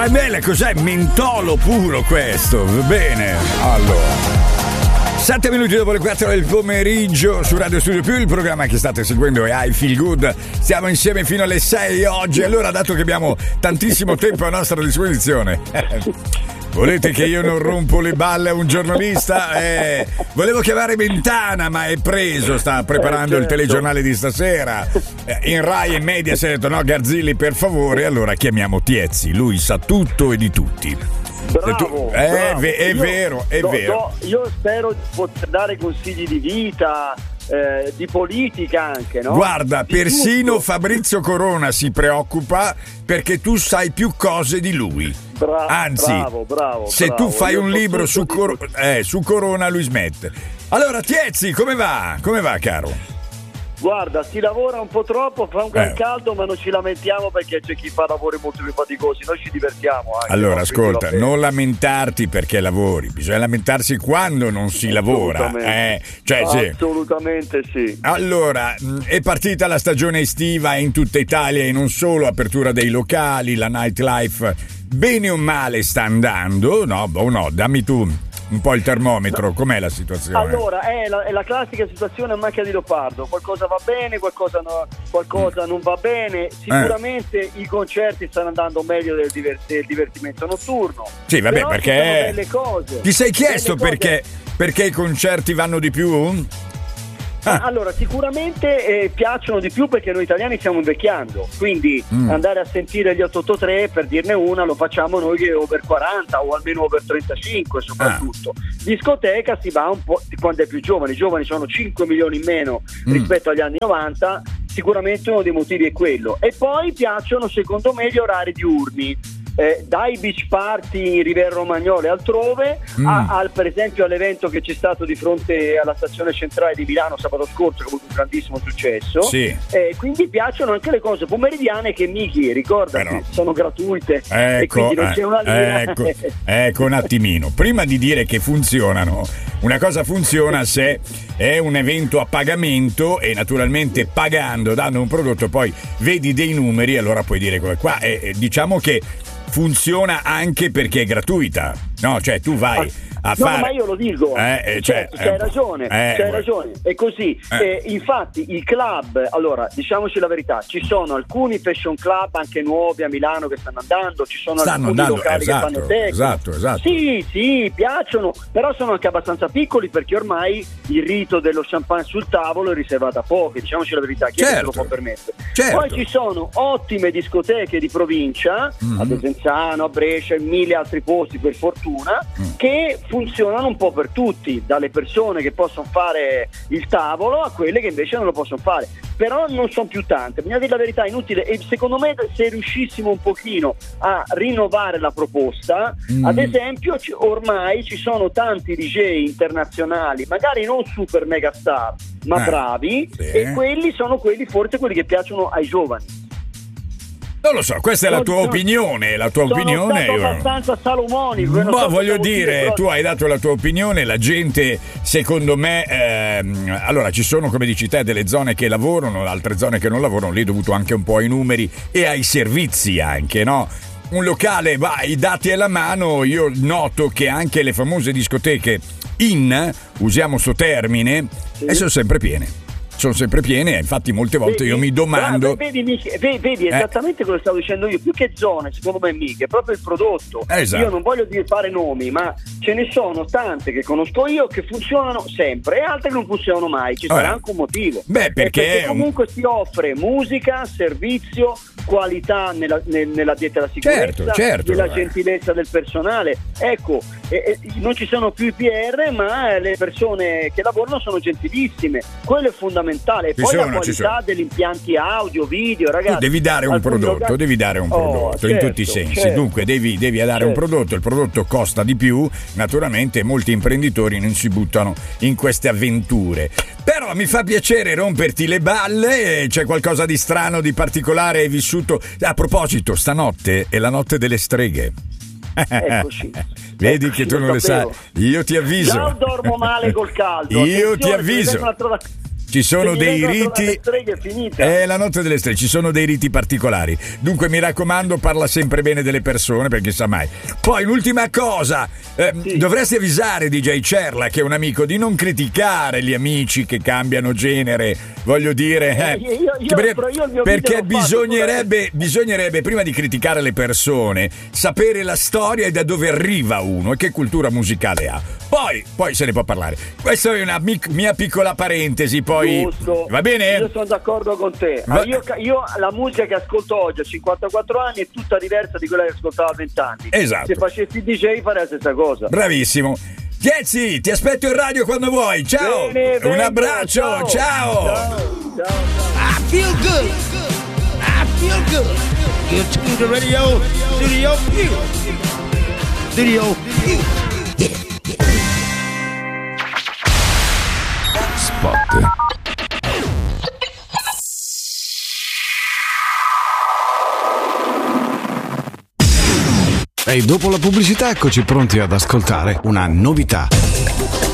caramelle, cos'è? Mentolo puro questo, va bene. Allora, 7 minuti dopo le 4 del pomeriggio su Radio Studio Più, il programma che state seguendo è I Feel Good. Stiamo insieme fino alle 6 oggi. Allora, dato che abbiamo tantissimo tempo a nostra disposizione, volete che io non rompo le balle a un giornalista? Volevo chiamare Mentana, ma è preso, sta preparando il telegiornale di stasera. In Rai e Mediaset, no, Garzilli, per favore. Allora chiamiamo Tiezzi, lui sa tutto e di tutti. Bravo, bravo. È vero. Io spero di poter dare consigli di vita, di politica anche, no? Guarda, di persino tutto. Fabrizio Corona si preoccupa perché tu sai più cose di lui. Anzi, bravo, se tu fai Io un so libro tutto su Corona, lui smette. Allora, Tiezzi, come va? Come va, caro? Guarda, si lavora un po' troppo, fa un gran caldo, ma non ci lamentiamo perché c'è chi fa lavori molto più faticosi, noi ci divertiamo anche. Allora, ascolta, non lamentarti perché lavori, bisogna lamentarsi quando non si lavora. Assolutamente sì. Allora, è partita la stagione estiva in tutta Italia e non solo, apertura dei locali, la nightlife bene o male sta andando, no? O no, dammi tu un po' il termometro, com'è la situazione? Allora, è la classica situazione a macchia di leopardo, qualcosa va bene, qualcosa non va bene. Sicuramente i concerti stanno andando meglio del divertimento notturno. Sì, vabbè, però perché delle cose. Ti sei chiesto perché i concerti vanno di più? Allora, sicuramente piacciono di più perché noi italiani stiamo invecchiando, quindi andare a sentire gli 883, per dirne una, lo facciamo noi che over 40 o almeno over 35 soprattutto. Discoteca si va un po' quando è più giovani, i giovani sono 5 milioni in meno rispetto agli anni 90, sicuramente uno dei motivi è quello. E poi piacciono secondo me gli orari diurni. Dai beach party in Riviera Romagnola e altrove per esempio all'evento che c'è stato di fronte alla stazione centrale di Milano sabato scorso, che ha avuto un grandissimo successo. Sì. Quindi piacciono anche le cose pomeridiane che Miki, ricordati, sono gratuite, e quindi non c'è una lira. Ecco un attimino, prima di dire che funzionano, una cosa funziona se è un evento a pagamento e naturalmente pagando, dando un prodotto, poi vedi dei numeri, allora puoi dire come qua. Diciamo che funziona anche perché è gratuita, no? Cioè tu vai a fare. Ma io lo dico, c'hai ragione, è così. Infatti i club, allora diciamoci la verità, ci sono alcuni fashion club anche nuovi a Milano che stanno andando, ci sono alcuni locali che fanno techno. Esatto. Sì, piacciono, però sono anche abbastanza piccoli perché ormai il rito dello champagne sul tavolo è riservato a pochi, diciamoci la verità, chi se lo può permettere. Poi ci sono ottime discoteche di provincia, a Desenzano, a Brescia e mille altri posti per fortuna, che funzionano un po' per tutti, dalle persone che possono fare il tavolo a quelle che invece non lo possono fare, però non sono più tante, bisogna dire la verità, è inutile. E secondo me se riuscissimo un pochino a rinnovare la proposta, ad esempio ormai ci sono tanti DJ internazionali, magari non super mega star ma bravi, e quelli sono forse quelli che piacciono ai giovani. Non lo so, questa è la tua opinione. Sono stato abbastanza salomonico. Ma voglio dire, tu hai dato la tua opinione, la gente, secondo me, allora ci sono, come dici te, delle zone che lavorano, altre zone che non lavorano, lì è dovuto anche un po' ai numeri e ai servizi anche, no? Un locale, i dati alla mano, io noto che anche le famose discoteche usiamo sto termine, e sono sempre piene. Infatti molte volte io mi domando. Vedi esattamente quello che stavo dicendo io, più che zone, secondo me Mica, è proprio il prodotto. Esatto. Io non voglio fare nomi, ma ce ne sono tante che conosco io che funzionano sempre e altre che non funzionano mai, ci sarà anche un motivo. Perché comunque si offre musica, servizio, qualità nella dieta della sicurezza, certo, nella gentilezza del personale. Ecco, non ci sono più i PR, ma le persone che lavorano sono gentilissime, quello è fondamentale. E poi la qualità degli impianti audio, video, ragazzi. Tu devi dare un prodotto, in tutti i sensi. Dunque devi dare un prodotto, il prodotto costa di più, naturalmente molti imprenditori non si buttano in queste avventure. Però mi fa piacere romperti le balle, c'è qualcosa di strano, di particolare hai vissuto. A proposito, stanotte è la notte delle streghe. Eccoci. Vedi che tu non le sai. Io ti avviso. Già dormo male col caldo. Io ti avviso. Ci sono dei riti. La notte delle streghe, ci sono dei riti particolari. Dunque mi raccomando, parla sempre bene delle persone, perché sa mai. Poi un'ultima cosa, dovresti avvisare DJ Cerla, che è un amico, di non criticare gli amici che cambiano genere. Voglio dire, perché bisognerebbe prima di criticare le persone sapere la storia e da dove arriva uno e che cultura musicale ha. Poi se ne può parlare. Questa è una mia piccola parentesi. Poi giusto. Va bene? Io sono d'accordo con te. Io la musica che ascolto oggi a 54 anni è tutta diversa di quella che ascoltavo a 20 anni. Esatto. Se facessi DJ farei la stessa cosa. Bravissimo. Tiezzi, ti aspetto in radio quando vuoi. Ciao. Bene, un abbraccio. Ciao. I feel good. I feel good. You tune the radio. Studio Q. Studio Q. Spot. E dopo la pubblicità eccoci pronti ad ascoltare una novità.